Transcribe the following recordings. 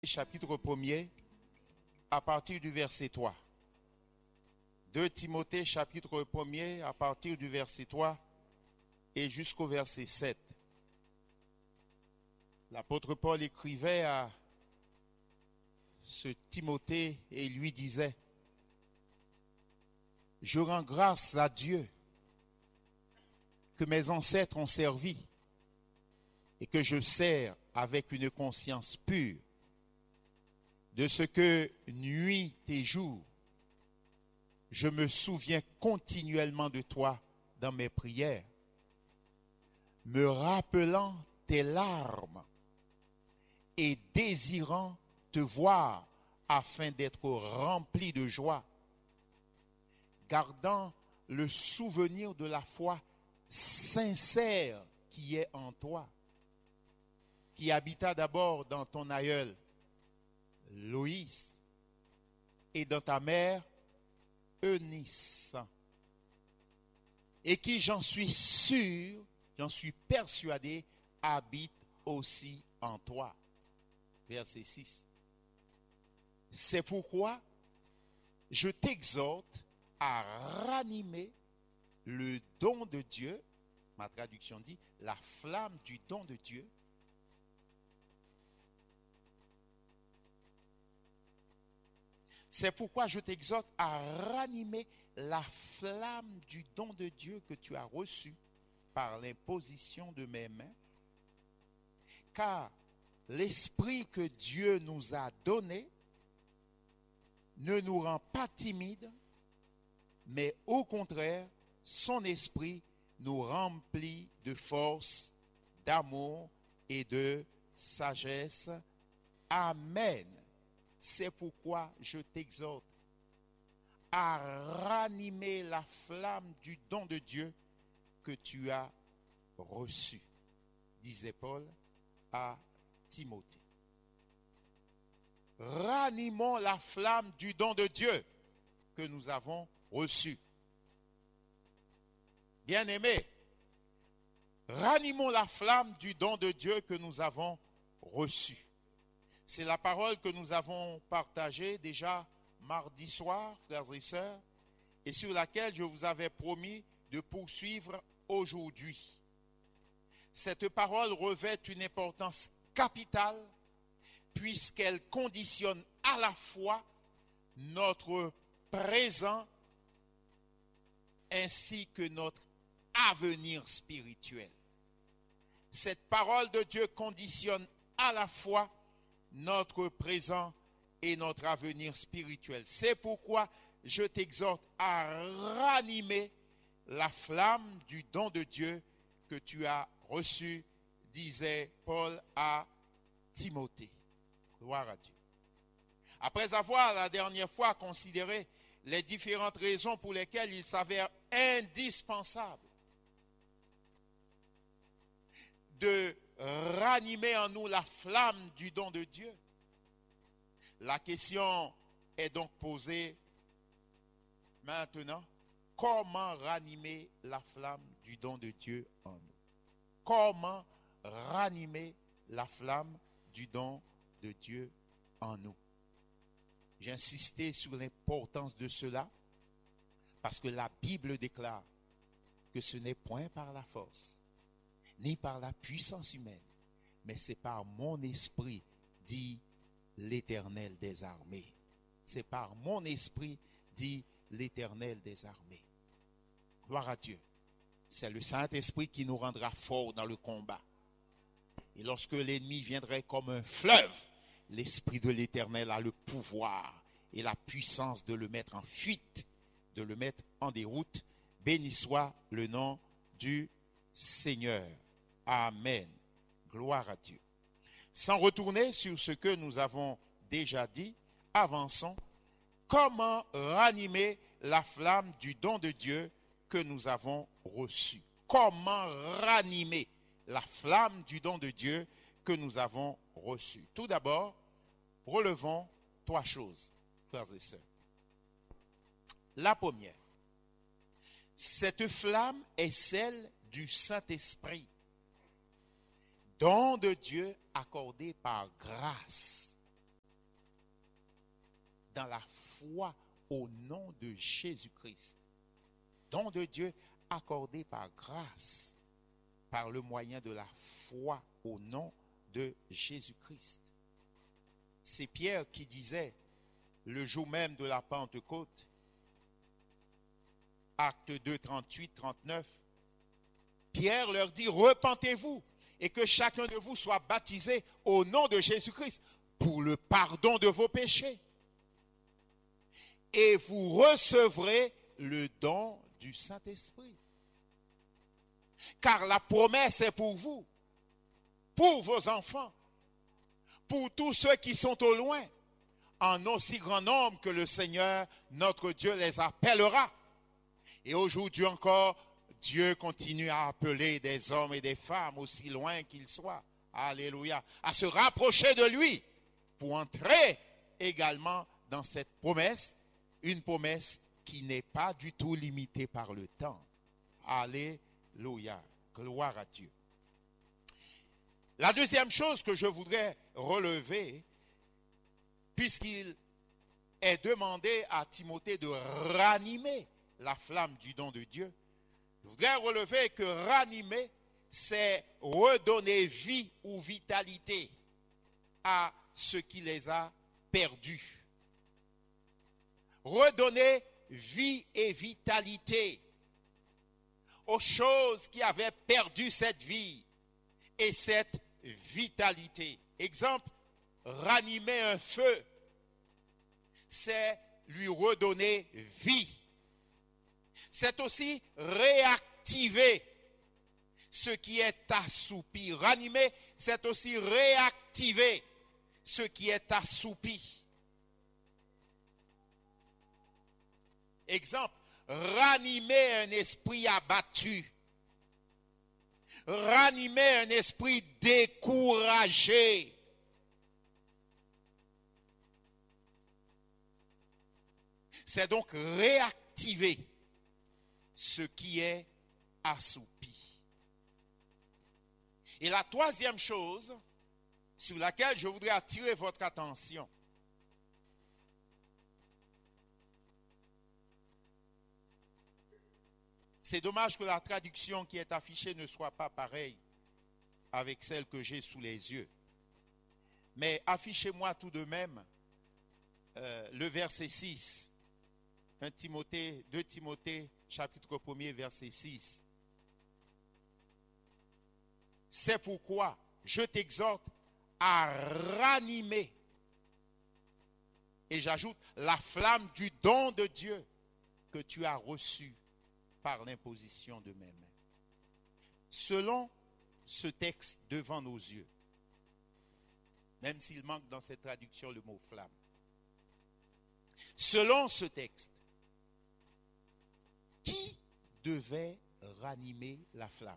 Chapitre 1er, à partir du verset 3. 2 Timothée, chapitre 1er, à partir du verset 3 et jusqu'au verset 7. L'apôtre Paul écrivait à ce Timothée et lui disait: « Je rends grâce à Dieu que mes ancêtres ont servi et que je sers avec une conscience pure, de ce que nuit et jour, je me souviens continuellement de toi dans mes prières, me rappelant tes larmes et désirant te voir afin d'être rempli de joie, gardant le souvenir de la foi sincère qui est en toi, qui habita d'abord dans ton aïeul Loïs et dans ta mère Eunice, et qui, j'en suis sûr, j'en suis persuadé, habite aussi en toi. Verset 6. C'est pourquoi je t'exhorte à ranimer le don de Dieu, ma traduction dit la flamme du don de Dieu, c'est pourquoi je t'exhorte à ranimer la flamme du don de Dieu que tu as reçu par l'imposition de mes mains, car l'esprit que Dieu nous a donné ne nous rend pas timides, mais au contraire, son esprit nous remplit de force, d'amour et de sagesse. Amen. C'est pourquoi je t'exhorte à ranimer la flamme du don de Dieu que tu as reçu, disait Paul à Timothée. Ranimons la flamme du don de Dieu que nous avons reçu. Bien-aimés, ranimons la flamme du don de Dieu que nous avons reçu. C'est la parole que nous avons partagée déjà mardi soir, frères et sœurs, et sur laquelle je vous avais promis de poursuivre aujourd'hui. Cette parole revêt une importance capitale puisqu'elle conditionne à la fois notre présent ainsi que notre avenir spirituel. Cette parole de Dieu conditionne à la fois notre présent et notre avenir spirituel. C'est pourquoi je t'exhorte à ranimer la flamme du don de Dieu que tu as reçu, disait Paul à Timothée. Gloire à Dieu. Après avoir la dernière fois considéré les différentes raisons pour lesquelles il s'avère indispensable de ranimer en nous la flamme du don de Dieu, la question est donc posée maintenant: comment ranimer la flamme du don de Dieu en nous? Comment ranimer la flamme du don de Dieu en nous? J'ai insisté sur l'importance de cela parce que la Bible déclare que ce n'est point par la force ni par la puissance humaine, mais c'est par mon esprit, dit l'Éternel des armées. C'est par mon esprit, dit l'Éternel des armées. Gloire à Dieu. C'est le Saint-Esprit qui nous rendra forts dans le combat. Et lorsque l'ennemi viendrait comme un fleuve, l'Esprit de l'Éternel a le pouvoir et la puissance de le mettre en fuite, de le mettre en déroute. Béni soit le nom du Seigneur. Amen. Gloire à Dieu. Sans retourner sur ce que nous avons déjà dit, avançons. Comment ranimer la flamme du don de Dieu que nous avons reçu? Comment ranimer la flamme du don de Dieu que nous avons reçu? Tout d'abord, relevons trois choses, frères et sœurs. La première, cette flamme est celle du Saint-Esprit, don de Dieu accordé par grâce dans la foi au nom de Jésus-Christ. Don de Dieu accordé par grâce, par le moyen de la foi au nom de Jésus-Christ. C'est Pierre qui disait, le jour même de la Pentecôte, Actes 2, 38, 39, Pierre leur dit, repentez-vous et que chacun de vous soit baptisé au nom de Jésus-Christ pour le pardon de vos péchés. Et vous recevrez le don du Saint-Esprit. Car la promesse est pour vous, pour vos enfants, pour tous ceux qui sont au loin, en aussi grand nombre que le Seigneur, notre Dieu, les appellera. Et aujourd'hui encore, Dieu continue à appeler des hommes et des femmes, aussi loin qu'ils soient, alléluia, à se rapprocher de lui pour entrer également dans cette promesse, une promesse qui n'est pas du tout limitée par le temps. Alléluia, gloire à Dieu. La deuxième chose que je voudrais relever, puisqu'il est demandé à Timothée de ranimer la flamme du don de Dieu, je voudrais relever que ranimer, c'est redonner vie ou vitalité à ce qui les a perdus. Redonner vie et vitalité aux choses qui avaient perdu cette vie et cette vitalité. Exemple, ranimer un feu, c'est lui redonner vie. C'est aussi réactiver ce qui est assoupi. Ranimer, c'est aussi réactiver ce qui est assoupi. Exemple, ranimer un esprit abattu. Ranimer un esprit découragé. C'est donc réactiver ce qui est assoupi. Et la troisième chose sur laquelle je voudrais attirer votre attention, c'est dommage que la traduction qui est affichée ne soit pas pareille avec celle que j'ai sous les yeux. Mais affichez-moi tout de même le verset 6. 2 Timothée, chapitre 1er, verset 6. C'est pourquoi je t'exhorte à ranimer, et j'ajoute, la flamme du don de Dieu que tu as reçu par l'imposition de mes mains. Selon ce texte devant nos yeux, même s'il manque dans cette traduction le mot flamme, selon ce texte, qui devait ranimer la flamme?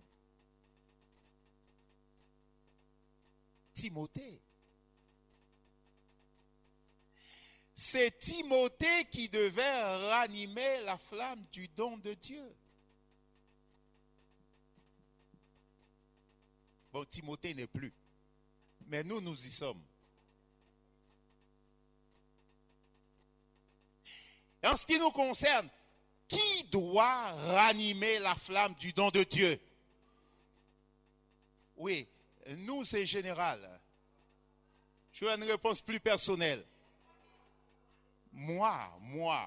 Timothée. C'est Timothée qui devait ranimer la flamme du don de Dieu. Bon, Timothée n'est plus, mais nous y sommes. En ce qui nous concerne, qui doit ranimer la flamme du don de Dieu? Oui, nous c'est général. Je veux une réponse plus personnelle. Moi,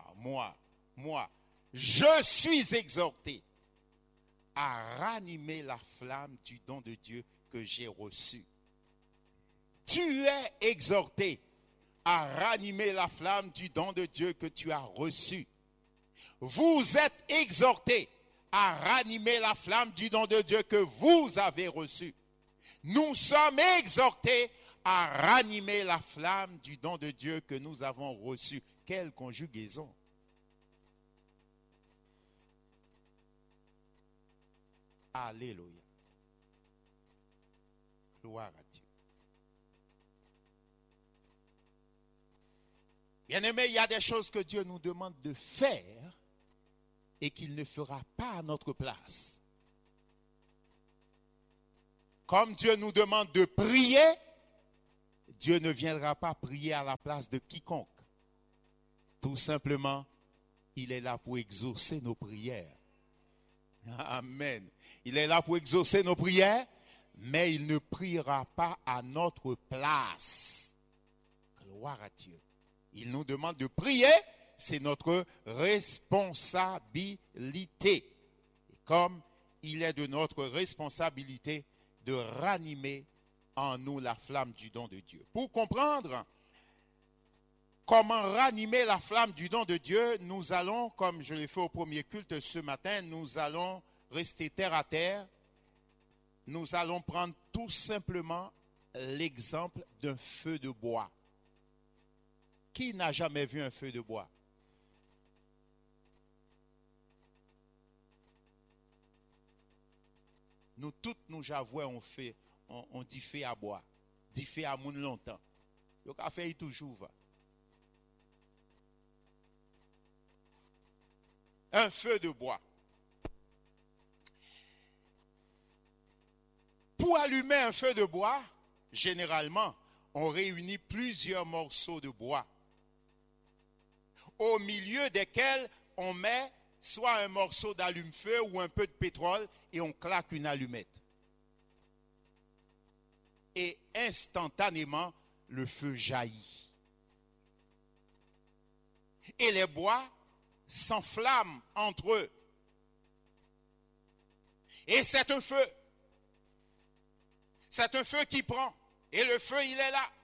je suis exhorté à ranimer la flamme du don de Dieu que j'ai reçu. Tu es exhorté à ranimer la flamme du don de Dieu que tu as reçu. Vous êtes exhortés à ranimer la flamme du don de Dieu que vous avez reçu. Nous sommes exhortés à ranimer la flamme du don de Dieu que nous avons reçu. Quelle conjugaison! Alléluia. Gloire à Dieu. Bien-aimés, il y a des choses que Dieu nous demande de faire et qu'il ne fera pas à notre place. Comme Dieu nous demande de prier, Dieu ne viendra pas prier à la place de quiconque. Tout simplement, il est là pour exaucer nos prières. Amen. Il est là pour exaucer nos prières, mais il ne priera pas à notre place. Gloire à Dieu. Il nous demande de prier, c'est notre responsabilité. Et comme il est de notre responsabilité de ranimer en nous la flamme du don de Dieu. Pour comprendre comment ranimer la flamme du don de Dieu, nous allons, comme je l'ai fait au premier culte ce matin, nous allons rester terre à terre. Nous allons prendre tout simplement l'exemple d'un feu de bois. Qui n'a jamais vu un feu de bois? Nous toutes nous j'avoue on dit fait à bois, dit fait à moun longtemps. Le café est toujours. Un feu de bois. Pour allumer un feu de bois, généralement, on réunit plusieurs morceaux de bois, au milieu desquels on met soit un morceau d'allume-feu ou un peu de pétrole et on claque une allumette. Et instantanément, le feu jaillit. Et les bois s'enflamment entre eux. Et c'est un feu. C'est un feu qui prend. Et le feu, il est là.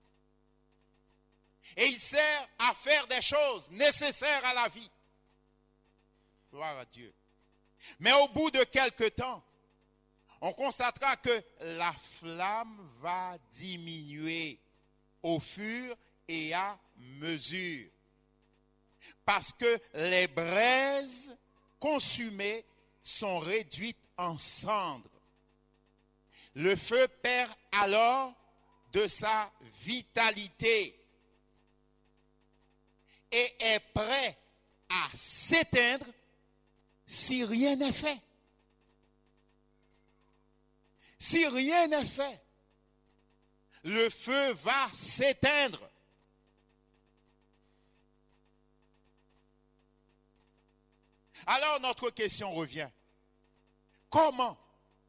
Et il sert à faire des choses nécessaires à la vie. Gloire à Dieu. Mais au bout de quelque temps, on constatera que la flamme va diminuer au fur et à mesure. Parce que les braises consumées sont réduites en cendres. Le feu perd alors de sa vitalité et est prêt à s'éteindre si rien n'est fait. Si rien n'est fait, le feu va s'éteindre. Alors notre question revient. Comment,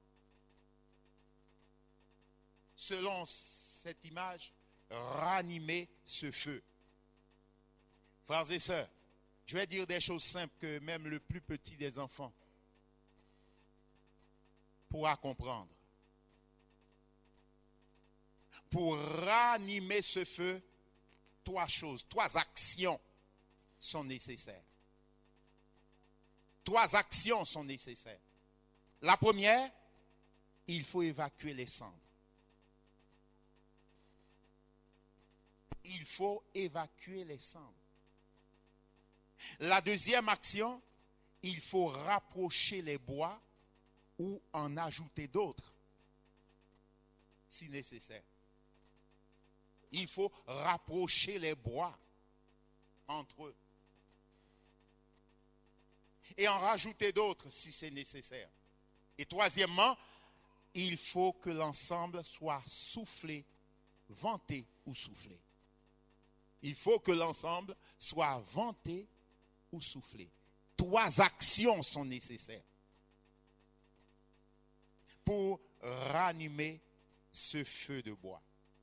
selon cette image, ranimer ce feu? Frères et sœurs, je vais dire des choses simples que même le plus petit des enfants pourra comprendre. Pour ranimer ce feu, trois actions sont nécessaires. Trois actions sont nécessaires. La première, il faut évacuer les cendres. Il faut évacuer les cendres. La deuxième action, il faut rapprocher les bois ou en ajouter d'autres, si nécessaire. Il faut rapprocher les bois entre eux et en rajouter d'autres si c'est nécessaire. Et troisièmement, il faut que l'ensemble soit soufflé, venté ou soufflé. Il faut que l'ensemble soit venté ou soufflé. Trois actions sont nécessaires pour ranimer ce feu de bois.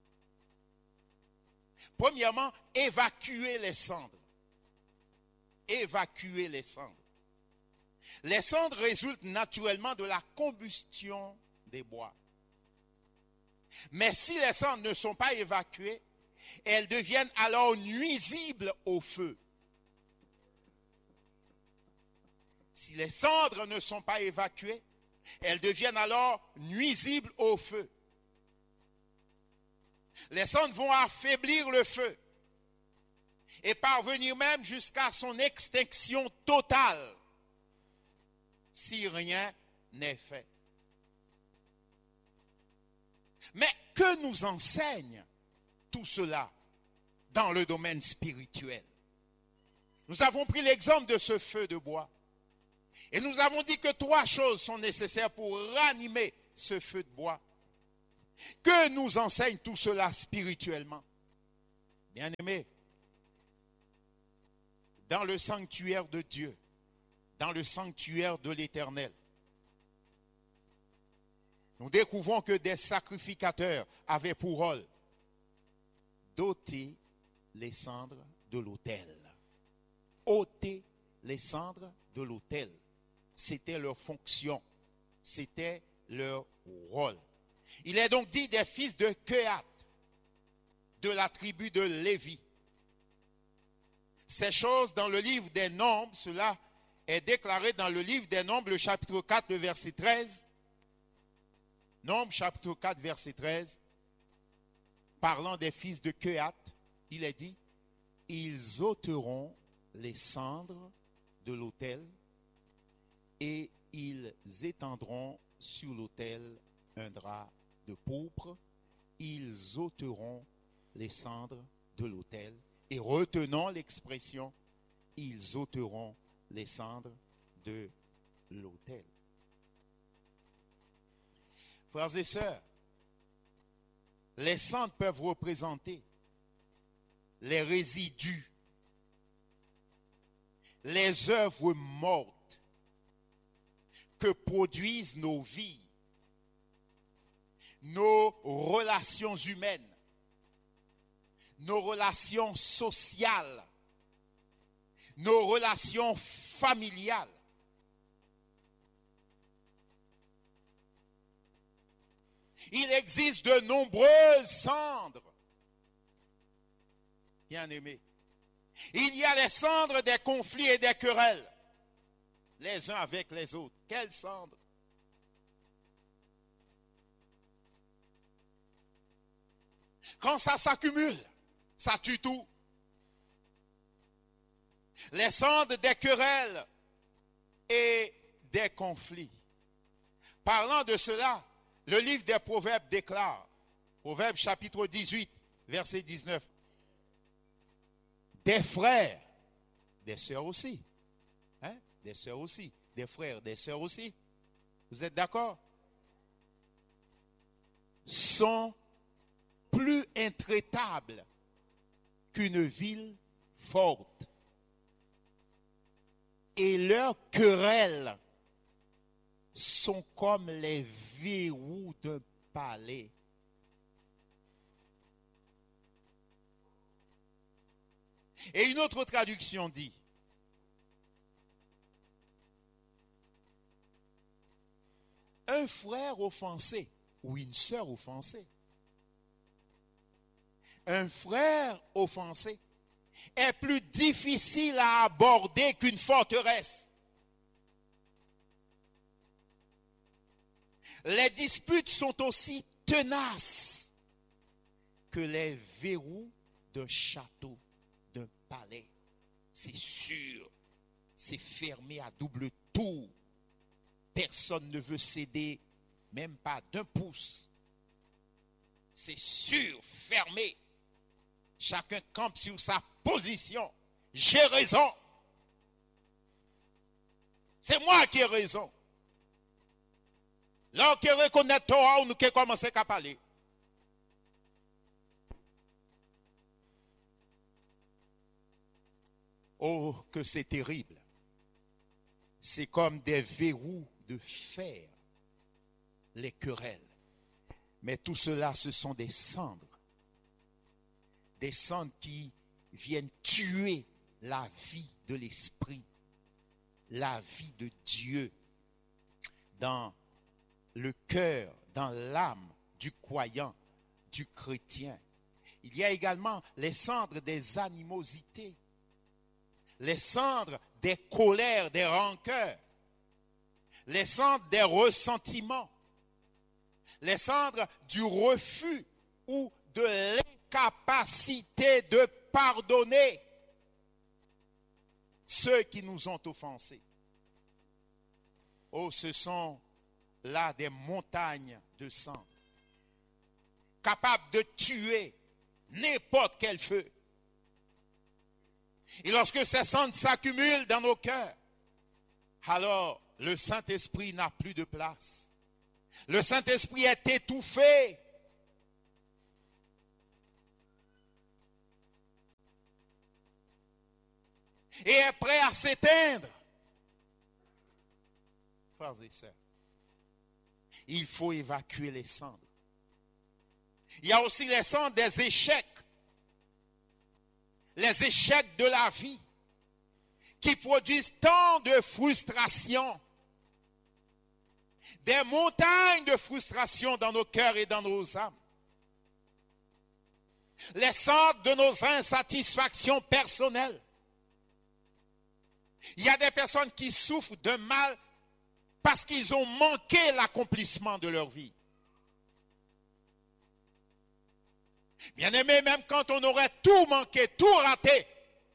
Premièrement, évacuer les cendres. Évacuer les cendres. Les cendres résultent naturellement de la combustion des bois. Mais si les cendres ne sont pas évacuées, elles deviennent alors nuisibles au feu. Si les cendres ne sont pas évacuées, elles deviennent alors nuisibles au feu. Les cendres vont affaiblir le feu et parvenir même jusqu'à son extinction totale si rien n'est fait. Mais que nous enseigne tout cela dans le domaine spirituel? Nous avons pris l'exemple de ce feu de bois et nous avons dit que trois choses sont nécessaires pour ranimer ce feu de bois. Que nous enseigne tout cela spirituellement? Bien-aimés, dans le sanctuaire de Dieu, dans le sanctuaire de l'Éternel, nous découvrons que des sacrificateurs avaient pour rôle d'ôter les cendres de l'autel. Ôter les cendres de l'autel. C'était leur fonction, c'était leur rôle. Il est donc dit des fils de Kehat, de la tribu de Lévi. Ces choses dans le livre des Nombres, cela est déclaré dans le livre des Nombres, le chapitre 4, le verset 13. Nombres, chapitre 4, verset 13. Parlant des fils de Kehat, il est dit, ils ôteront les cendres de l'autel et ils étendront sur l'autel un drap de pourpre. Ils ôteront les cendres de l'autel. Et retenons l'expression, ils ôteront les cendres de l'autel. Frères et sœurs, les cendres peuvent représenter les résidus, les œuvres mortes que produisent nos vies, nos relations humaines, nos relations sociales, nos relations familiales. Il existe de nombreuses cendres, bien-aimés. Il y a les cendres des conflits et des querelles, les uns avec les autres. Quelles cendres? Quand ça s'accumule, ça tue tout. Les cendres des querelles et des conflits. Parlant de cela, le livre des Proverbes déclare, Proverbes chapitre 18, verset 19, des frères, des sœurs aussi, hein? Des sœurs aussi, des frères, des sœurs aussi, vous êtes d'accord? Sont plus intraitables qu'une ville forte. Et leurs querelles sont comme les verrous d'un palais. Et une autre traduction dit, un frère offensé ou une sœur offensée, un frère offensé est plus difficile à aborder qu'une forteresse. Les disputes sont aussi tenaces que les verrous d'un château, d'un palais. C'est sûr, c'est fermé à double tour. Personne ne veut céder, même pas d'un pouce. C'est sûr, fermé. Chacun campe sur sa position. J'ai raison. C'est moi qui ai raison. Là, on reconnaît Torah, on peut commencer à parler. Oh, que c'est terrible. C'est comme des verrous de fer, les querelles. Mais tout cela, ce sont des cendres. Des cendres qui viennent tuer la vie de l'esprit, la vie de Dieu dans le cœur, dans l'âme du croyant, du chrétien. Il y a également les cendres des animosités, les cendres des colères, des rancœurs, les cendres des ressentiments, les cendres du refus ou de l'incapacité de pardonner ceux qui nous ont offensés. Oh, ce sont là des montagnes de cendres, capables de tuer n'importe quel feu. Et lorsque ces cendres s'accumulent dans nos cœurs, alors le Saint-Esprit n'a plus de place. Le Saint-Esprit est étouffé. et est prêt à s'éteindre. Frères et sœurs, il faut évacuer les cendres. Il y a aussi les cendres des échecs. Les échecs de la vie qui produisent tant de frustration. Des montagnes de frustration dans nos cœurs et dans nos âmes. Les cendres de nos insatisfactions personnelles. Il y a des personnes qui souffrent de mal parce qu'ils ont manqué l'accomplissement de leur vie. Bien-aimés, même quand on aurait tout manqué, tout raté,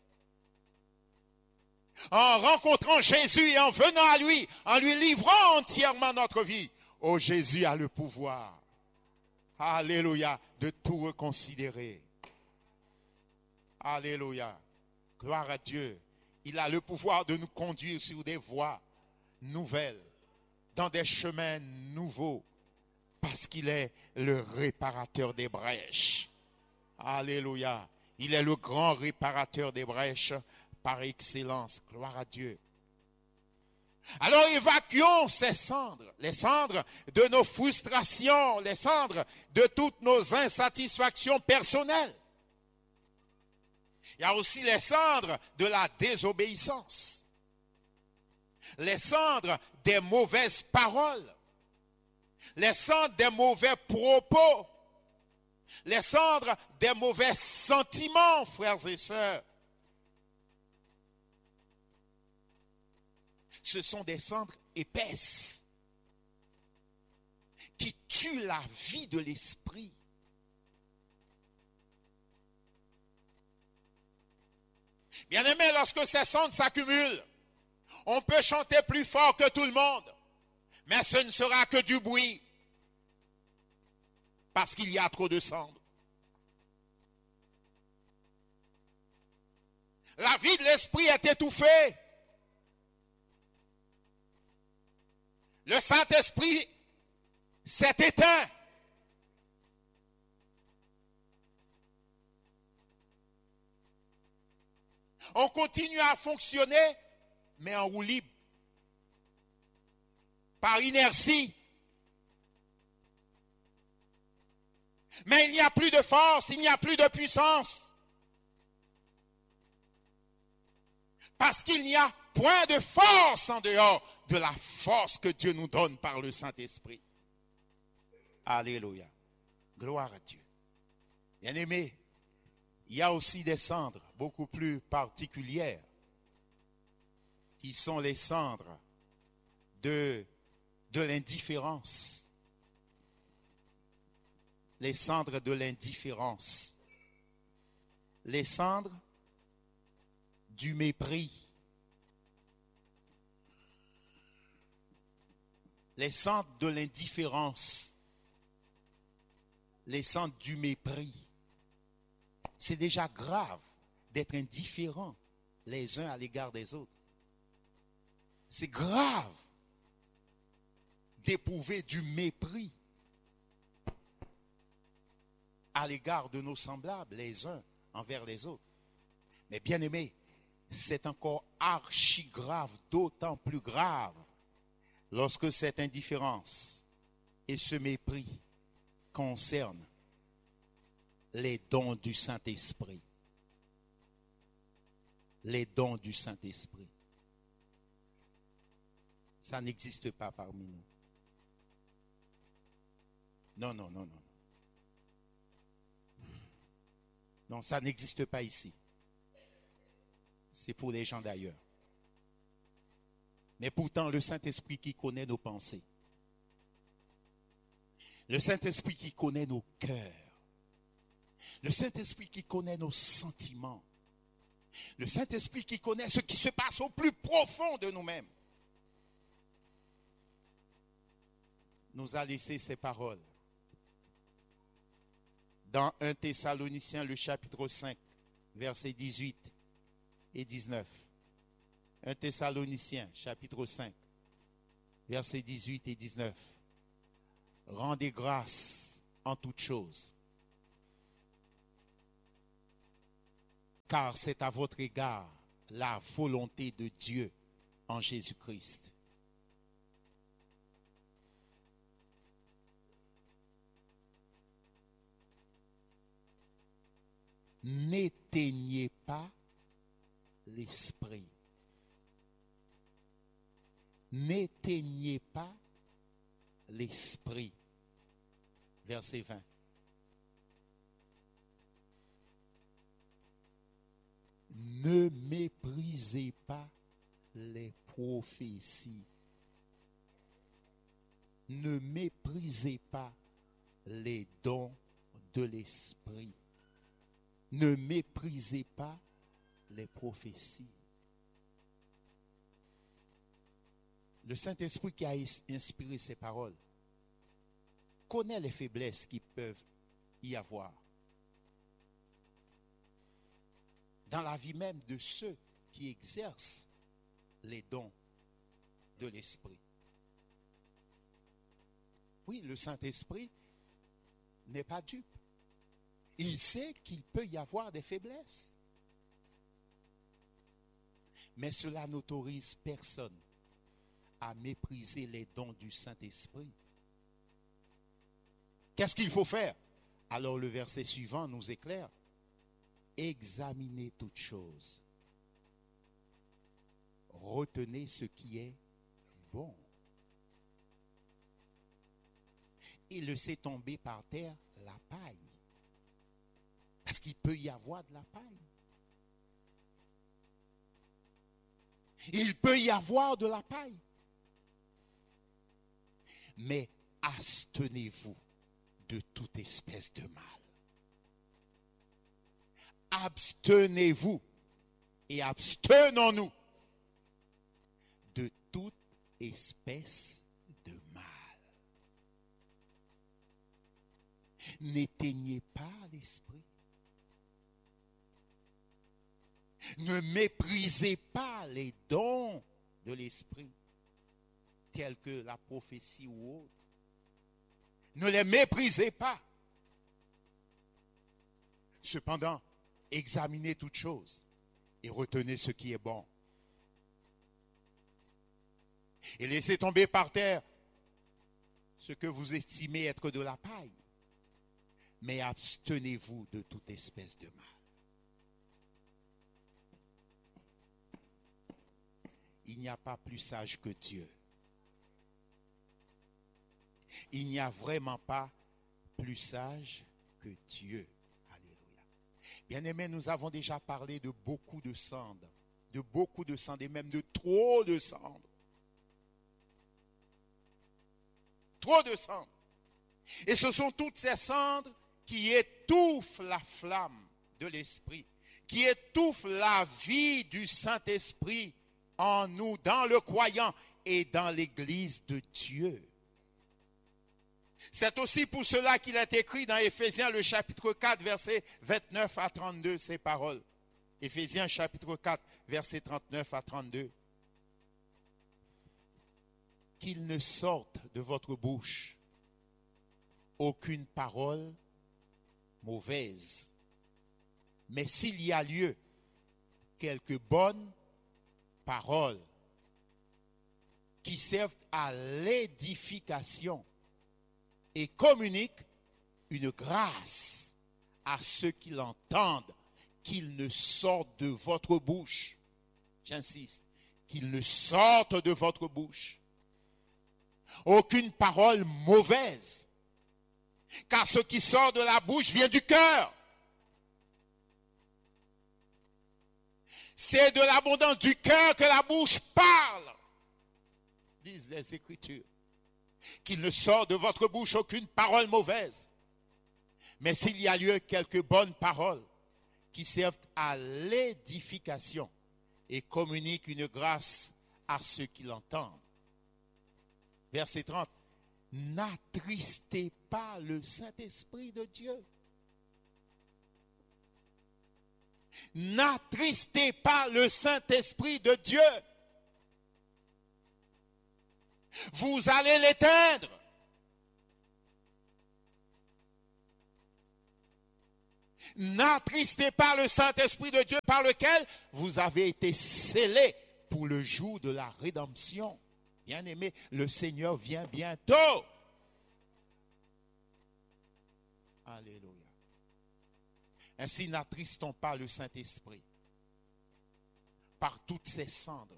en rencontrant Jésus et en venant à lui, en lui livrant entièrement notre vie, oh, Jésus a le pouvoir, alléluia, de tout reconsidérer. Alléluia, gloire à Dieu. Il a le pouvoir de nous conduire sur des voies nouvelles, dans des chemins nouveaux, parce qu'il est le réparateur des brèches. Alléluia. Il est le grand réparateur des brèches par excellence. Gloire à Dieu. Alors évacuons ces cendres, les cendres de nos frustrations, les cendres de toutes nos insatisfactions personnelles. Il y a aussi les cendres de la désobéissance, les cendres des mauvaises paroles, les cendres des mauvais propos, les cendres des mauvais sentiments, frères et sœurs. Ce sont des cendres épaisses qui tuent la vie de l'esprit. Bien-aimés, lorsque ces cendres s'accumulent, on peut chanter plus fort que tout le monde, mais ce ne sera que du bruit, parce qu'il y a trop de cendres. La vie de l'esprit est étouffée. Le Saint-Esprit s'est éteint. On continue à fonctionner, mais en roue libre, par inertie. Mais il n'y a plus de force, il n'y a plus de puissance. Parce qu'il n'y a point de force en dehors de la force que Dieu nous donne par le Saint-Esprit. Alléluia. Gloire à Dieu. Bien-aimés, il y a aussi des cendres beaucoup plus particulières qui sont les cendres de l'indifférence. Les cendres de l'indifférence. Les cendres du mépris. Les cendres de l'indifférence. Les cendres du mépris. C'est déjà grave d'être indifférent les uns à l'égard des autres. C'est grave d'éprouver du mépris à l'égard de nos semblables, les uns envers les autres. Mais bien aimé, c'est encore archi grave, d'autant plus grave, lorsque cette indifférence et ce mépris concernent les dons du Saint-Esprit. Les dons du Saint-Esprit. Ça n'existe pas parmi nous. Non, non, non, non. Non, ça n'existe pas ici. C'est pour les gens d'ailleurs. Mais pourtant, le Saint-Esprit qui connaît nos pensées, le Saint-Esprit qui connaît nos cœurs, le Saint-Esprit qui connaît nos sentiments, le Saint-Esprit qui connaît ce qui se passe au plus profond de nous-mêmes, nous a laissé ces paroles. Dans 1 Thessaloniciens, le chapitre 5, versets 18 et 19. 1 Thessaloniciens, chapitre 5, versets 18 et 19. Rendez grâce en toutes choses, car c'est à votre égard la volonté de Dieu en Jésus-Christ. N'éteignez pas l'esprit. N'éteignez pas l'esprit. Verset 20. Ne méprisez pas les prophéties. Ne méprisez pas les dons de l'esprit. Ne méprisez pas les prophéties. Le Saint-Esprit qui a inspiré ces paroles connaît les faiblesses qui peuvent y avoir dans la vie même de ceux qui exercent les dons de l'Esprit. Oui, le Saint-Esprit n'est pas dupe. Il sait qu'il peut y avoir des faiblesses. Mais cela n'autorise personne à mépriser les dons du Saint-Esprit. Qu'est-ce qu'il faut faire? Alors le verset suivant nous éclaire. Examinez toutes choses. Retenez ce qui est bon. Et laissez tomber par terre la paille. Parce qu'il peut y avoir de la paille. Il peut y avoir de la paille. Mais abstenez-vous de toute espèce de mal. Abstenez-vous et abstenons-nous de toute espèce de mal. N'éteignez pas l'esprit. Ne méprisez pas les dons de l'esprit, tels que la prophétie ou autre. Ne les méprisez pas. Cependant, examinez toutes choses et retenez ce qui est bon. Et laissez tomber par terre ce que vous estimez être de la paille. Mais abstenez-vous de toute espèce de mal. Il n'y a pas plus sage que Dieu. Il n'y a vraiment pas plus sage que Dieu. Alléluia. Bien-aimés, nous avons déjà parlé de beaucoup de cendres et même de trop de cendres. Trop de cendres. Et ce sont toutes ces cendres qui étouffent la flamme de l'Esprit, qui étouffent la vie du Saint-Esprit en nous, dans le croyant et dans l'Église de Dieu. C'est aussi pour cela qu'il est écrit dans Éphésiens le chapitre 4, versets 29 à 32, ces paroles. Éphésiens chapitre 4, versets 39 à 32. Qu'il ne sorte de votre bouche aucune parole mauvaise, mais s'il y a lieu, quelques bonnes paroles qui servent à l'édification et communiquent une grâce à ceux qui l'entendent, qu'il ne sorte de votre bouche. J'insiste, qu'il ne sorte de votre bouche aucune parole mauvaise, car ce qui sort de la bouche vient du cœur. C'est de l'abondance du cœur que la bouche parle, disent les Écritures. Qu'il ne sort de votre bouche aucune parole mauvaise, mais s'il y a lieu, quelques bonnes paroles qui servent à l'édification et communiquent une grâce à ceux qui l'entendent. Verset 30. N'attristez pas le Saint-Esprit de Dieu. N'attristez pas le Saint-Esprit de Dieu. Vous allez l'éteindre. N'attristez pas le Saint-Esprit de Dieu par lequel vous avez été scellés pour le jour de la rédemption. Bien-aimés, le Seigneur vient bientôt. Alléluia. Ainsi, n'attristons pas le Saint-Esprit par toutes ces cendres,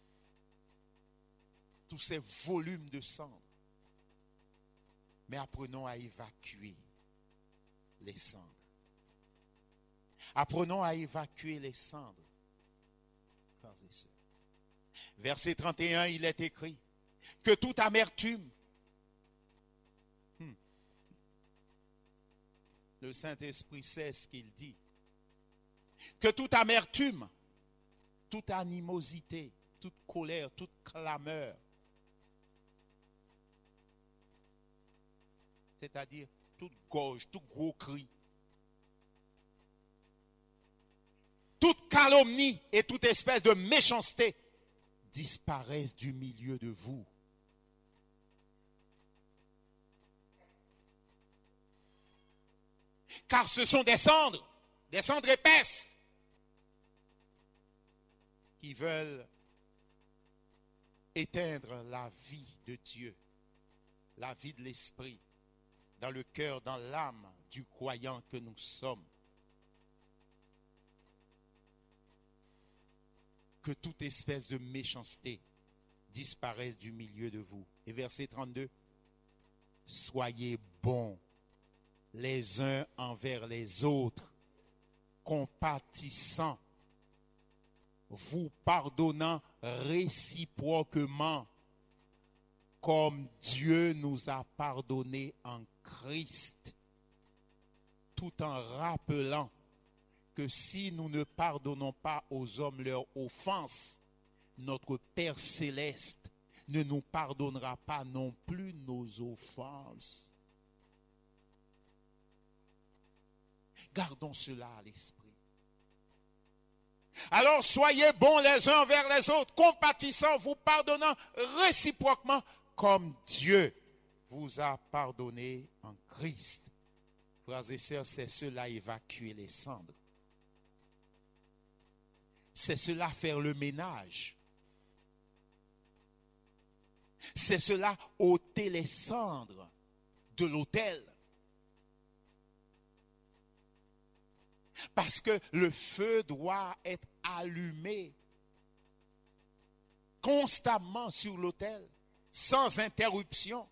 tous ces volumes de cendres. Mais apprenons à évacuer les cendres. Apprenons à évacuer les cendres, frères et sœurs. Verset 31, il est écrit que toute amertume, le Saint-Esprit sait ce qu'il dit, que toute amertume, toute animosité, toute colère, toute clameur, c'est-à-dire toute gorge, tout gros cri, toute calomnie et toute espèce de méchanceté disparaissent du milieu de vous. Car ce sont des cendres épaisses, qui veulent éteindre la vie de Dieu, la vie de l'esprit, dans le cœur, dans l'âme du croyant que nous sommes. Que toute espèce de méchanceté disparaisse du milieu de vous. Et verset 32, soyez bons les uns envers les autres, compatissants, vous pardonnant réciproquement, comme Dieu nous a pardonné en Christ, tout en rappelant que si nous ne pardonnons pas aux hommes leurs offenses, notre Père céleste ne nous pardonnera pas non plus nos offenses. Gardons cela à l'esprit. Alors soyez bons les uns envers les autres, compatissants, vous pardonnant réciproquement, comme Dieu vous a pardonné en Christ. Frères et sœurs, c'est cela évacuer les cendres. C'est cela faire le ménage. C'est cela ôter les cendres de l'autel. Parce que le feu doit être allumé constamment sur l'autel, sans interruption.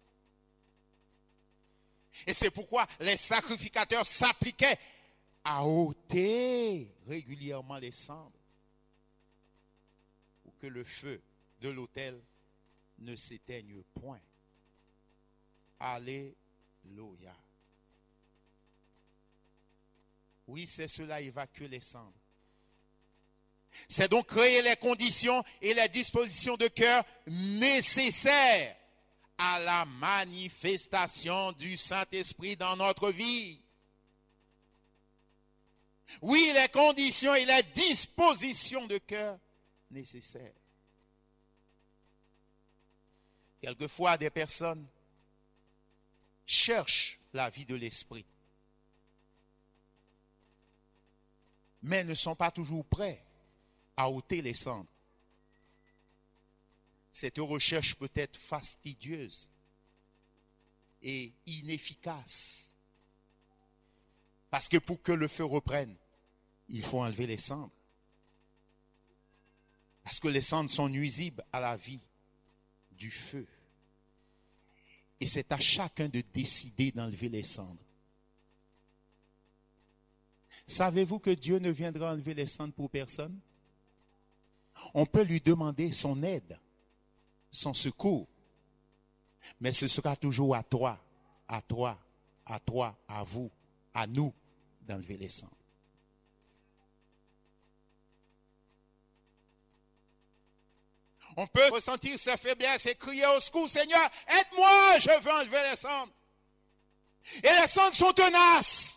Et c'est pourquoi les sacrificateurs s'appliquaient à ôter régulièrement les cendres pour que le feu de l'autel ne s'éteigne point. Alléluia. Oui, c'est cela, évacuer les cendres. C'est donc créer les conditions et les dispositions de cœur nécessaires à la manifestation du Saint-Esprit dans notre vie. Oui, les conditions et les dispositions de cœur nécessaires. Quelquefois, des personnes cherchent la vie de l'esprit, mais ne sont pas toujours prêts à ôter les cendres. Cette recherche peut être fastidieuse et inefficace. Parce que pour que le feu reprenne, il faut enlever les cendres. Parce que les cendres sont nuisibles à la vie du feu. Et c'est à chacun de décider d'enlever les cendres. Savez-vous que Dieu ne viendra enlever les cendres pour personne? On peut lui demander son aide, son secours. Mais ce sera toujours à toi, à toi, à toi, à vous, à nous d'enlever les cendres. On peut ressentir sa faiblesse et crier au secours, Seigneur, aide-moi, je veux enlever les cendres. Et les cendres sont tenaces.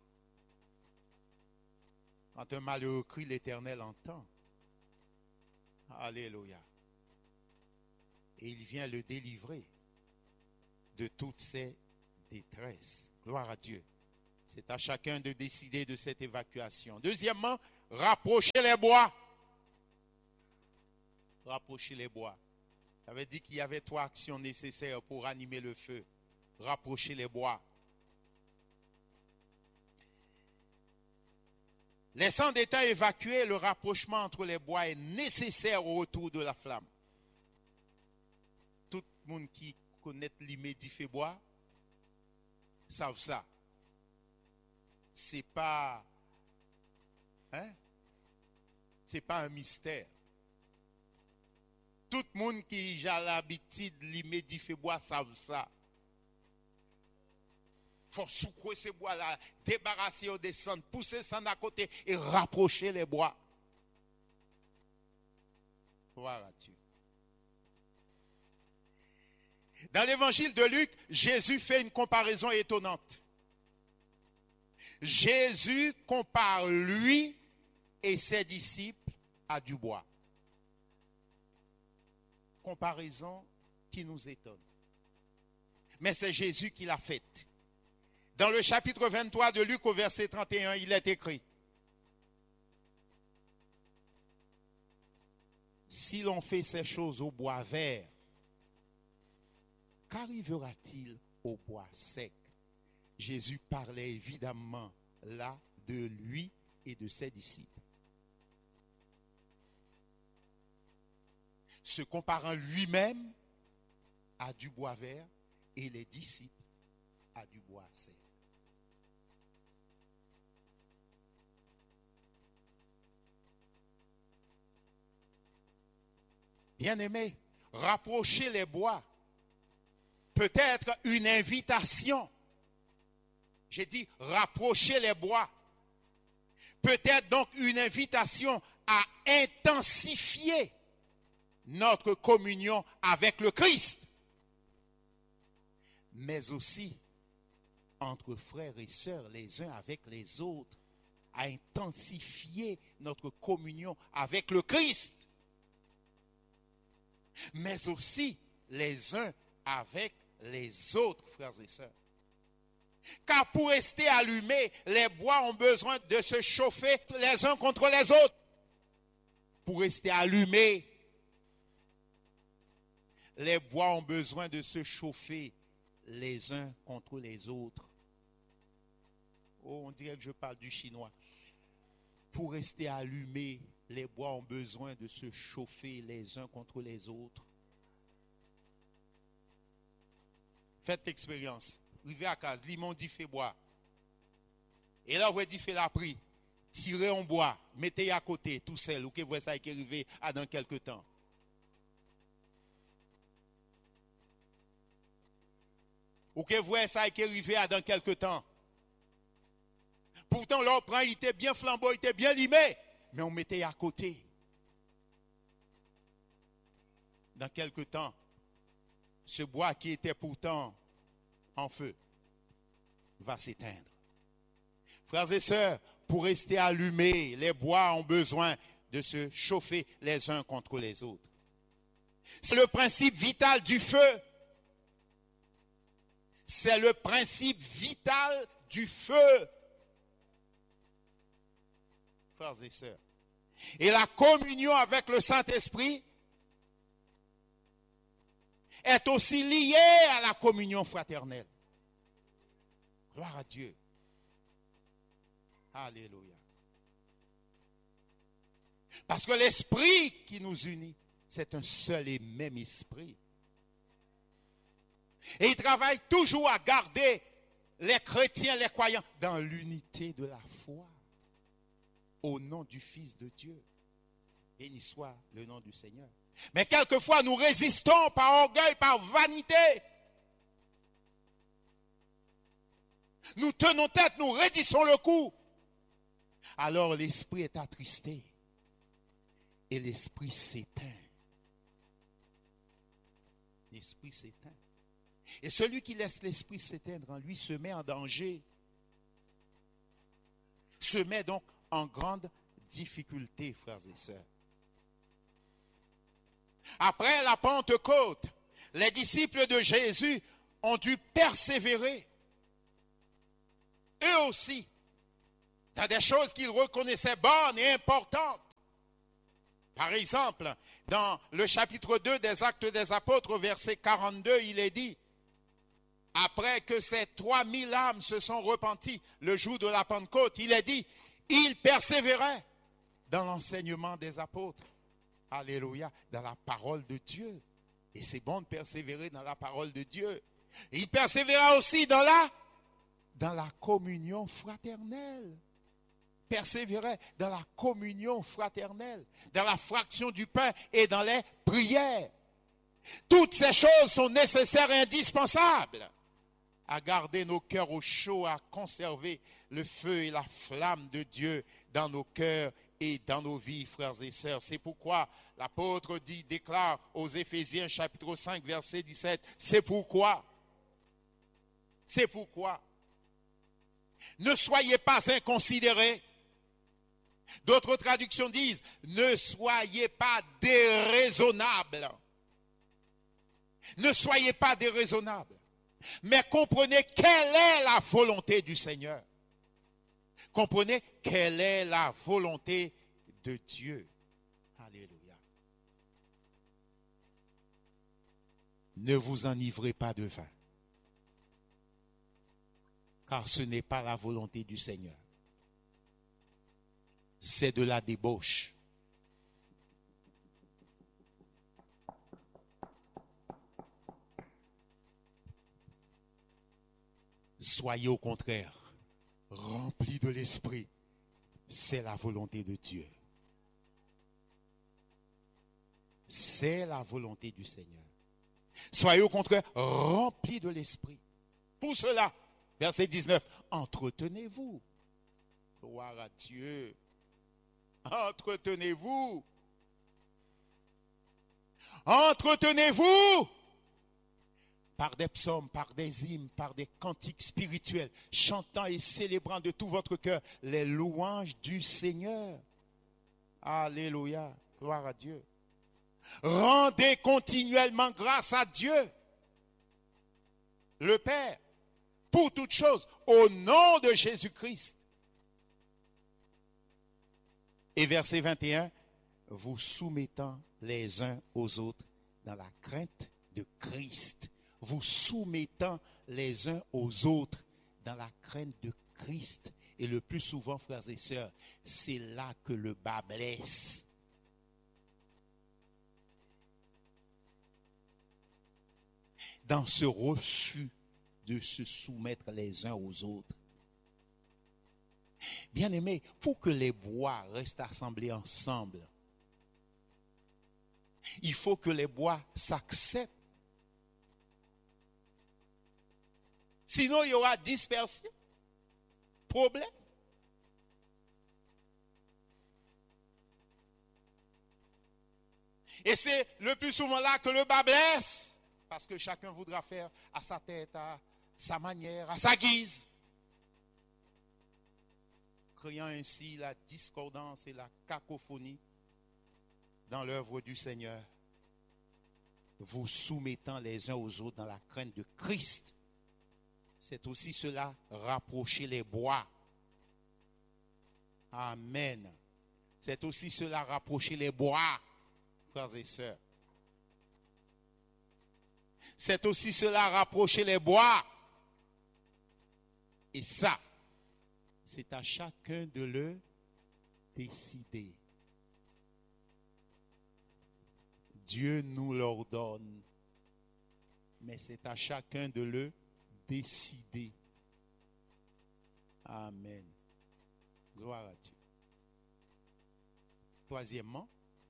Quand un malheureux crie, l'Éternel entend. Alléluia. Et il vient le délivrer de toutes ses détresses. Gloire à Dieu. C'est à chacun de décider de cette évacuation. Deuxièmement, rapprocher les bois. Rapprocher les bois. J'avais dit qu'il y avait 3 actions nécessaires pour ranimer le feu. Rapprocher les bois. Les cendres étant évacuées, le rapprochement entre les bois est nécessaire au retour de la flamme. Tout le monde qui connaît l'immédiat bois savent ça. C'est pas un mystère. Tout le monde qui a l'habitude de l'immédiat bois savent ça. Il faut secouer ces bois-là, débarrasser au descendre, pousser ça à côté et rapprocher les bois. Gloire à Dieu. Dans l'évangile de Luc, Jésus fait une comparaison étonnante. Jésus compare lui et ses disciples à du bois. Comparaison qui nous étonne. Mais c'est Jésus qui l'a faite. Dans le chapitre 23 de Luc au verset 31, il est écrit: si l'on fait ces choses au bois vert, qu'arrivera-t-il au bois sec? Jésus parlait évidemment là de lui et de ses disciples. Se comparant lui-même à du bois vert et les disciples à du bois sec. Bien-aimés, rapprocher les bois peut être une invitation. J'ai dit rapprocher les bois. Peut être donc une invitation à intensifier notre communion avec le Christ. Mais aussi entre frères et sœurs, les uns avec les autres, à intensifier notre communion avec le Christ. Mais aussi les uns avec les autres, frères et sœurs. Car pour rester allumés, les bois ont besoin de se chauffer les uns contre les autres. Pour rester allumés, les bois ont besoin de se chauffer les uns contre les autres. Oh, on dirait que je parle du chinois. Pour rester allumés, les bois ont besoin de se chauffer les uns contre les autres. Faites l'expérience. Arrivez à casa, limon dit fait bois. Et là, vous dit fait la pris. Tirez en bois, mettez à côté, tout seul, ou que vous ça qui arrive à dans quelques temps. Ou que vous ça qui arrive à dans quelques temps. Pourtant, là, on prend, il était bien flambeau, il était bien limé, mais on mettait à côté. Dans quelques temps, ce bois qui était pourtant en feu va s'éteindre. Frères et sœurs, pour rester allumés, les bois ont besoin de se chauffer les uns contre les autres. C'est le principe vital du feu. C'est le principe vital du feu. Frères et sœurs. Et la communion avec le Saint-Esprit est aussi liée à la communion fraternelle. Gloire à Dieu. Alléluia. Parce que l'esprit qui nous unit, c'est un seul et même esprit. Et il travaille toujours à garder les chrétiens, les croyants, dans l'unité de la foi. Au nom du Fils de Dieu. Béni soit le nom du Seigneur. Mais quelquefois, nous résistons par orgueil, par vanité. Nous tenons tête, nous raidissons le cou. Alors l'esprit est attristé. Et l'esprit s'éteint. L'esprit s'éteint. Et celui qui laisse l'esprit s'éteindre en lui se met en danger. Se met donc en grande difficulté, frères et sœurs. Après la Pentecôte, les disciples de Jésus ont dû persévérer. eux aussi, dans des choses qu'ils reconnaissaient bonnes et importantes. Par exemple, dans le chapitre 2 des Actes des Apôtres, verset 42, il est dit, après que ces 3000 âmes se sont repenties le jour de la Pentecôte, il est dit, ils persévéraient dans l'enseignement des apôtres. Alléluia, dans la parole de Dieu. Et c'est bon de persévérer dans la parole de Dieu. Et il persévéra aussi dans la communion fraternelle. Persévérait dans la communion fraternelle, dans la fraction du pain et dans les prières. Toutes ces choses sont nécessaires et indispensables à garder nos cœurs au chaud, à conserver le feu et la flamme de Dieu dans nos cœurs et dans nos vies, frères et sœurs. C'est pourquoi l'apôtre déclare aux Éphésiens chapitre 5 verset 17, c'est pourquoi, ne soyez pas inconsidérés. D'autres traductions disent, ne soyez pas déraisonnables. Ne soyez pas déraisonnables. Mais comprenez quelle est la volonté du Seigneur. Comprenez quelle est la volonté de Dieu. Alléluia. Ne vous enivrez pas de vin, car ce n'est pas la volonté du Seigneur. C'est de la débauche. Soyez au contraire remplis de l'Esprit. C'est la volonté de Dieu. C'est la volonté du Seigneur. Soyez au contraire remplis de l'Esprit. Pour cela, verset 19, entretenez-vous. Gloire à Dieu. Entretenez-vous. Entretenez-vous par des psaumes, par des hymnes, par des cantiques spirituels, chantant et célébrant de tout votre cœur les louanges du Seigneur. Alléluia, gloire à Dieu. Rendez continuellement grâce à Dieu, le Père, pour toutes choses, au nom de Jésus-Christ. Et verset 21, vous soumettant les uns aux autres dans la crainte de Christ. Vous soumettant les uns aux autres dans la crainte de Christ. Et le plus souvent, frères et sœurs, c'est là que le bas blesse. Dans ce refus de se soumettre les uns aux autres. Bien-aimés, pour que les bois restent assemblés ensemble, il faut que les bois s'acceptent. Sinon, il y aura dispersion, problème. Et c'est le plus souvent là que le bas blesse, parce que chacun voudra faire à sa tête, à sa manière, à sa guise, créant ainsi la discordance et la cacophonie dans l'œuvre du Seigneur, vous soumettant les uns aux autres dans la crainte de Christ. C'est aussi cela, rapprocher les bois. Amen. C'est aussi cela, rapprocher les bois, frères et sœurs. C'est aussi cela, rapprocher les bois. Et ça, c'est à chacun de le décider. Dieu nous l'ordonne, mais c'est à chacun de le décider. Amen. Gloire à Dieu. Troisièmement,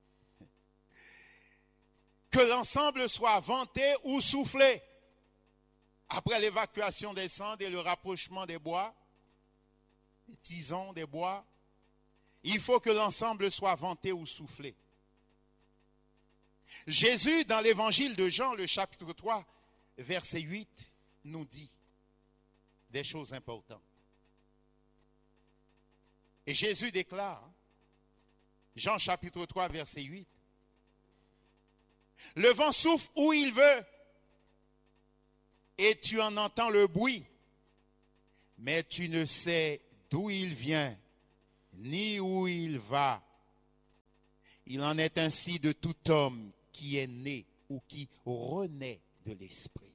que l'ensemble soit vanté ou soufflé. Après l'évacuation des cendres et le rapprochement des bois, des tisons, des bois, il faut que l'ensemble soit vanté ou soufflé. Jésus, dans l'évangile de Jean, le chapitre 3, verset 8, nous dit des choses importantes. Et Jésus déclare, Jean chapitre 3, verset 8, le vent souffle où il veut et tu en entends le bruit, mais tu ne sais d'où il vient, ni où il va. Il en est ainsi de tout homme qui est né ou qui renaît de l'esprit.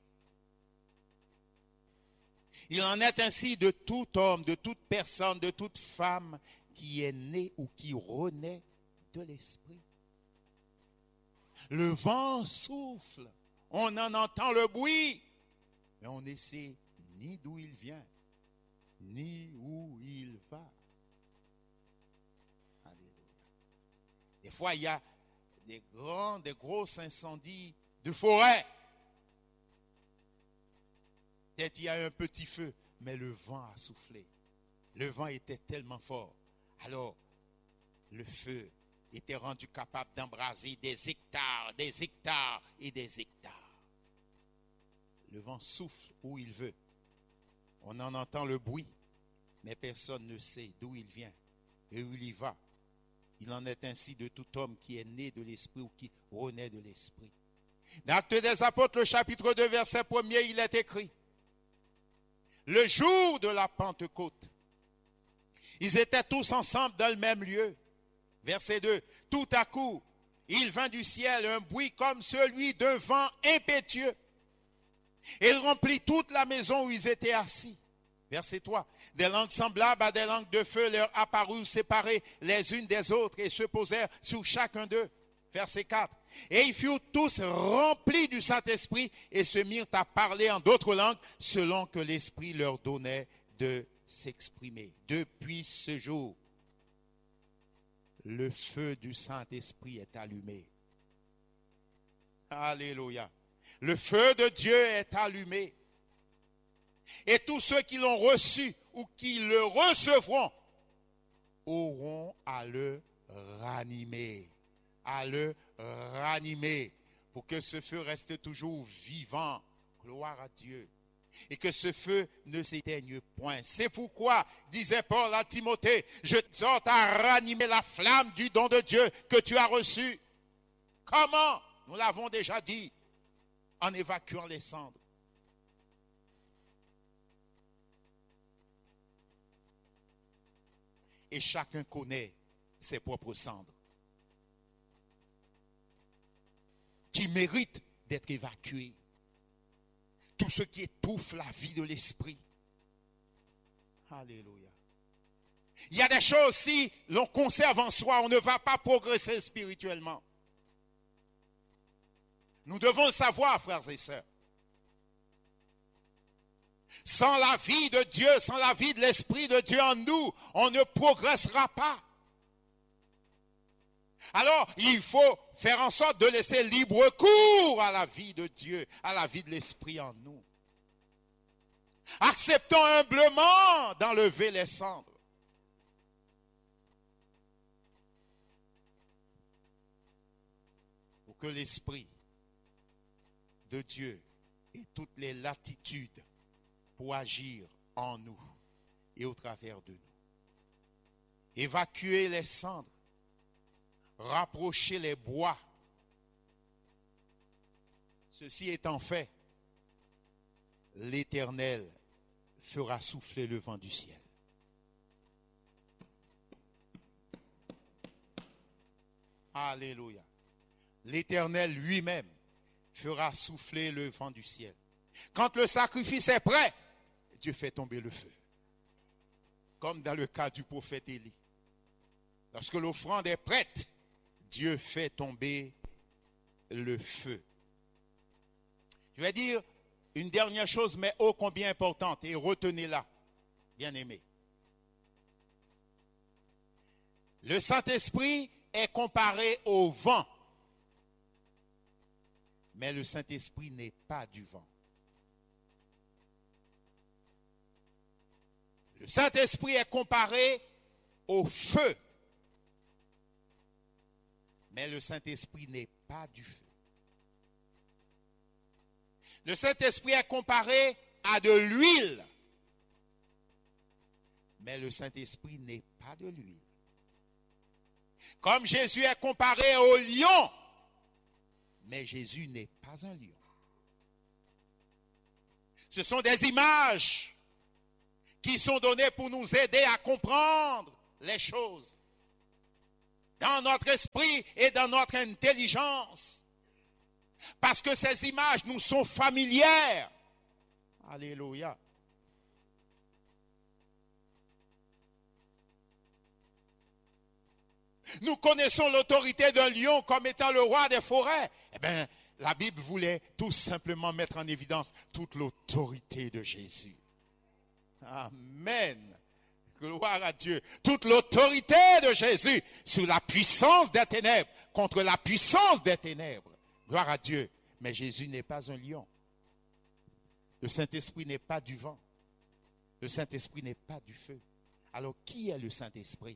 Il en est ainsi de tout homme, de toute personne, de toute femme qui est né ou qui renaît de l'esprit. Le vent souffle, on en entend le bruit, mais on ne sait ni d'où il vient, ni où il va. Alléluia. Des fois, il y a des gros incendies de forêt. Peut-être il y a un petit feu, mais le vent a soufflé. Le vent était tellement fort. Alors, le feu était rendu capable d'embraser des hectares et des hectares. Le vent souffle où il veut. On en entend le bruit, mais personne ne sait d'où il vient et où il y va. Il en est ainsi de tout homme qui est né de l'esprit ou qui renaît de l'esprit. Dans Actes des Apôtres, le chapitre 2, verset 1er, il est écrit: le jour de la Pentecôte, ils étaient tous ensemble dans le même lieu. Verset 2. Tout à coup, il vint du ciel un bruit comme celui d'un vent impétueux. Et il remplit toute la maison où ils étaient assis. Verset 3. Des langues semblables à des langues de feu leur apparurent séparées les unes des autres et se posèrent sur chacun d'eux. Verset 4. Et ils furent tous remplis du Saint-Esprit et se mirent à parler en d'autres langues selon que l'Esprit leur donnait de s'exprimer. Depuis ce jour, le feu du Saint-Esprit est allumé. Alléluia. Le feu de Dieu est allumé. Et tous ceux qui l'ont reçu ou qui le recevront auront à le ranimer. À le ranimer pour que ce feu reste toujours vivant. Gloire à Dieu. Et que ce feu ne s'éteigne point. C'est pourquoi, disait Paul à Timothée, je t'exhorte à ranimer la flamme du don de Dieu que tu as reçu. Comment? Nous l'avons déjà dit, en évacuant les cendres. Et chacun connaît ses propres cendres, qui méritent d'être évacuées. Tout ce qui étouffe la vie de l'esprit. Alléluia. Il y a des choses, si l'on conserve en soi, on ne va pas progresser spirituellement. Nous devons le savoir, frères et sœurs. Sans la vie de Dieu, sans la vie de l'Esprit de Dieu en nous, on ne progressera pas. Alors, il faut faire en sorte de laisser libre cours à la vie de Dieu, à la vie de l'Esprit en nous. Acceptons humblement d'enlever les cendres. Pour que l'Esprit de Dieu ait toutes les latitudes pour agir en nous et au travers de nous. Évacuer les cendres. Rapprocher les bois. Ceci étant fait, l'Éternel fera souffler le vent du ciel. Alléluia. L'Éternel lui-même fera souffler le vent du ciel. Quand le sacrifice est prêt, Dieu fait tomber le feu. Comme dans le cas du prophète Élie. Lorsque l'offrande est prête, Dieu fait tomber le feu. Je vais dire une dernière chose, mais ô combien importante, et retenez-la, bien-aimés. Le Saint-Esprit est comparé au vent, mais le Saint-Esprit n'est pas du vent. Le Saint-Esprit est comparé au feu, mais le Saint-Esprit n'est pas du feu. Le Saint-Esprit est comparé à de l'huile, mais le Saint-Esprit n'est pas de l'huile. Comme Jésus est comparé au lion, mais Jésus n'est pas un lion. Ce sont des images qui sont donnés pour nous aider à comprendre les choses dans notre esprit et dans notre intelligence. Parce que ces images nous sont familières. Alléluia. Nous connaissons l'autorité d'un lion comme étant le roi des forêts. Eh bien, la Bible voulait tout simplement mettre en évidence toute l'autorité de Jésus. Amen. Gloire à Dieu. Toute l'autorité de Jésus sur la puissance des ténèbres, contre la puissance des ténèbres. Gloire à Dieu. Mais Jésus n'est pas un lion. Le Saint-Esprit n'est pas du vent. Le Saint-Esprit n'est pas du feu. Alors, qui est le Saint-Esprit?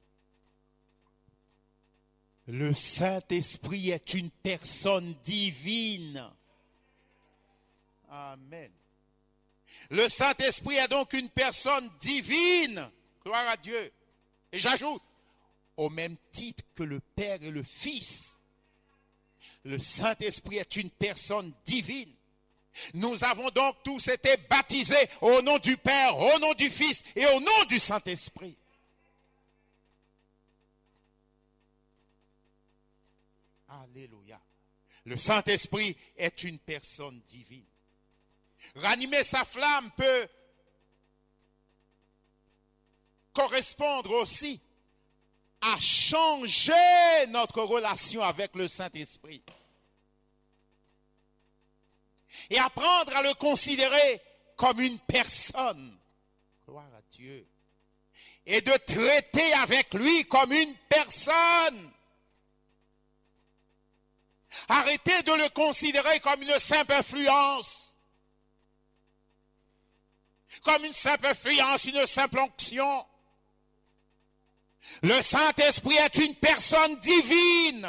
Le Saint-Esprit est une personne divine. Amen. Le Saint-Esprit est donc une personne divine. Gloire à Dieu. Et j'ajoute, au même titre que le Père et le Fils, le Saint-Esprit est une personne divine. Nous avons donc tous été baptisés au nom du Père, au nom du Fils et au nom du Saint-Esprit. Alléluia. Le Saint-Esprit est une personne divine. Ranimer sa flamme peut correspondre aussi à changer notre relation avec le Saint-Esprit et apprendre à le considérer comme une personne. Gloire à Dieu. Et de traiter avec lui comme une personne. Arrêtez de le considérer comme une simple influence. Comme une simple influence, une simple onction. Le Saint-Esprit est une personne divine.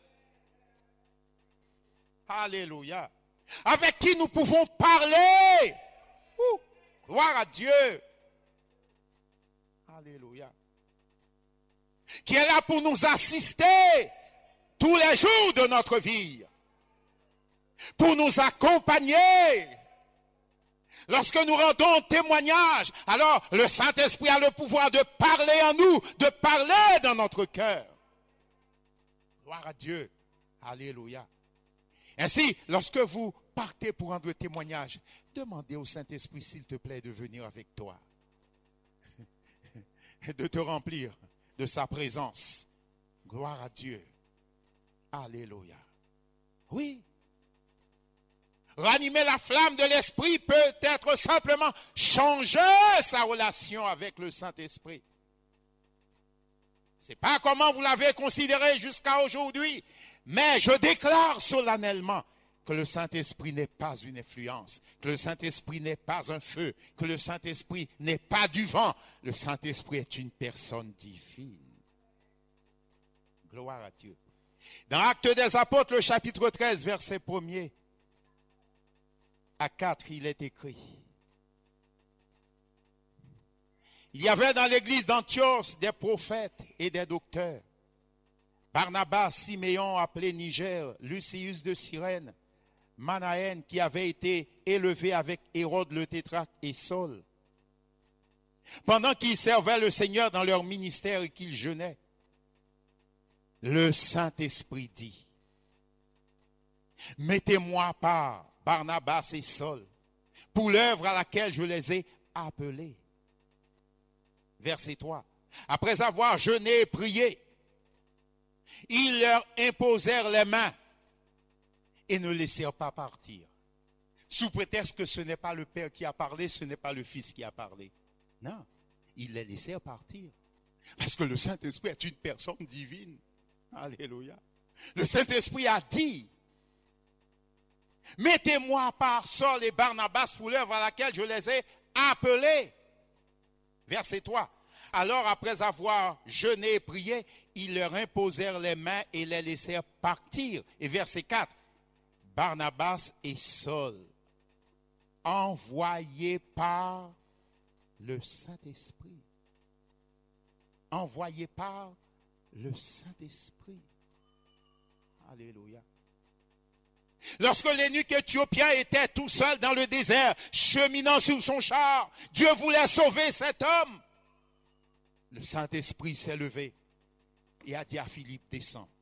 Alléluia. Avec qui nous pouvons parler. Gloire à Dieu. Alléluia. Qui est là pour nous assister tous les jours de notre vie. Pour nous accompagner. Lorsque nous rendons témoignage, alors le Saint-Esprit a le pouvoir de parler en nous, de parler dans notre cœur. Gloire à Dieu. Alléluia. Ainsi, lorsque vous partez pour rendre témoignage, demandez au Saint-Esprit, s'il te plaît, de venir avec toi. De te remplir de sa présence. Gloire à Dieu. Alléluia. Oui. Ranimer la flamme de l'esprit peut être simplement changer sa relation avec le Saint-Esprit. Ce n'est pas comment vous l'avez considéré jusqu'à aujourd'hui, mais je déclare solennellement que le Saint-Esprit n'est pas une influence, que le Saint-Esprit n'est pas un feu, que le Saint-Esprit n'est pas du vent. Le Saint-Esprit est une personne divine. Gloire à Dieu. Dans Actes des Apôtres, le chapitre 13, verset 1er à 4, il est écrit. Il y avait dans l'église d'Antioche des prophètes et des docteurs. Barnabas, Siméon appelé Niger, Lucius de Cyrène, Manaën qui avait été élevé avec Hérode le tétrarque et Saul. Pendant qu'ils servaient le Seigneur dans leur ministère et qu'ils jeûnaient, le Saint-Esprit dit, mettez-moi à part Barnabas et Saul pour l'œuvre à laquelle je les ai appelés. Verset 3. Après avoir jeûné et prié, ils leur imposèrent les mains et ne laissèrent pas partir. Sous prétexte que ce n'est pas le Père qui a parlé, ce n'est pas le Fils qui a parlé. Non, ils les laissèrent partir. Parce que le Saint-Esprit est une personne divine. Alléluia. Le Saint-Esprit a dit, mettez-moi à part Saul et Barnabas pour l'œuvre à laquelle je les ai appelés. Verset 3. Alors, après avoir jeûné et prié, ils leur imposèrent les mains et les laissèrent partir. Et verset 4. Barnabas et Saul, envoyés par le Saint-Esprit. Envoyés par le Saint-Esprit. Alléluia. Lorsque l'eunuque éthiopien était tout seul dans le désert, cheminant sur son char, Dieu voulait sauver cet homme. Le Saint-Esprit s'est levé et a dit à Philippe, descends.